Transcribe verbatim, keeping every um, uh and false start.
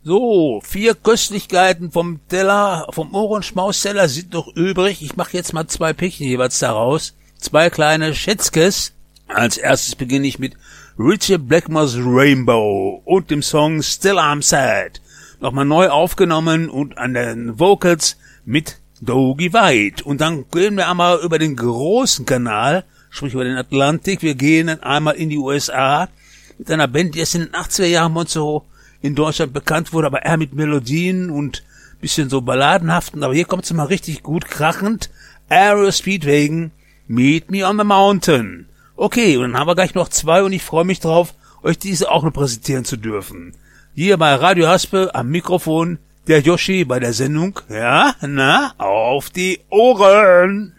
So, vier Köstlichkeiten vom Teller, vom Ohrenschmausteller sind noch übrig. Ich mache jetzt mal zwei Päckchen jeweils daraus. Zwei kleine Schätzkes. Als erstes beginne ich mit Richard Blackmore's Rainbow und dem Song Still I'm Sad. Nochmal neu aufgenommen und an den Vocals mit Dougie White. Und dann gehen wir einmal über den großen Kanal, sprich über den Atlantik. Wir gehen einmal in die U S A mit einer Band, die erst in den achtziger Jahren und so in Deutschland bekannt wurde, aber eher mit Melodien und bisschen so balladenhaften. Aber hier kommt es mal richtig gut krachend. Aero Speedwagon, Meet Me on the Mountain. Okay, und dann haben wir gleich noch zwei und ich freue mich drauf, euch diese auch noch präsentieren zu dürfen. Hier bei Radio Haspe am Mikrofon der Yoshi bei der Sendung. Ja, na, auf die Ohren!